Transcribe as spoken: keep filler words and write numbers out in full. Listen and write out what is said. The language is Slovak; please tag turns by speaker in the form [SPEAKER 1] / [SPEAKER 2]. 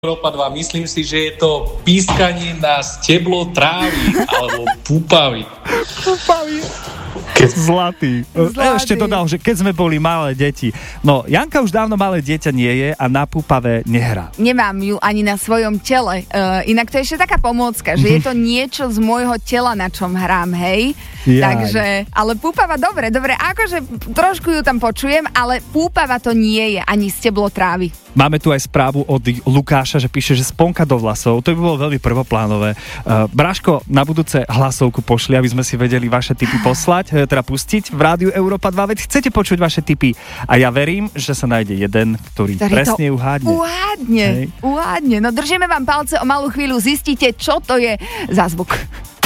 [SPEAKER 1] Európa dva, myslím si, že je to pískanie na steblo trávy alebo púpavy.
[SPEAKER 2] Púpavy. Zlatý. Zlatý. Ešte dodal, že keď sme boli malé deti. No, Janka už dávno malé dieťa nie je a na púpave nehrá.
[SPEAKER 3] Nemám ju ani na svojom tele. Uh, inak to je ešte taká pomôcka, že je to niečo z môjho tela, na čom hrám, hej? Jaj. Takže, ale púpava, dobre, dobre, akože trošku ju tam počujem, ale púpava to nie je ani steblo trávy.
[SPEAKER 2] Máme tu aj správu od Lukáša, že píše, že sponka do vlasov. To by bolo veľmi prvoplánové. Uh, Bráško, na budúce hlasovku pošli, aby sme si vedeli vaše tipy poslať, teda pustiť v rádiu Európa dva, veď chcete počuť vaše tipy. A ja verím, že sa nájde jeden, ktorý, ktorý presne uhádne.
[SPEAKER 3] Uhádne, uhádne. No držíme vám palce, o malú chvíľu zistíte, čo to je za zvuk.